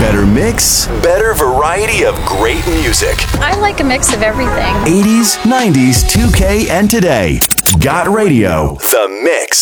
Better mix, better variety of great music. I like a mix of everything. 80s, 90s, 2K, and today. Got Radio, The Mix.